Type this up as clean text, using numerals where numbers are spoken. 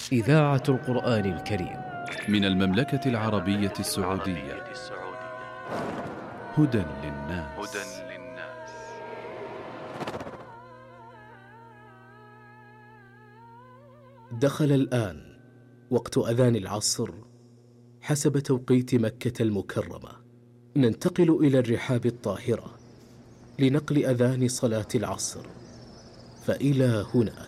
إذاعة القرآن الكريم من المملكة العربية السعودية. هدى للناس. دخل الآن وقت أذان العصر حسب توقيت مكة المكرمة. ننتقل إلى الرحاب الطاهرة لنقل أذان صلاة العصر، فإلى هناك.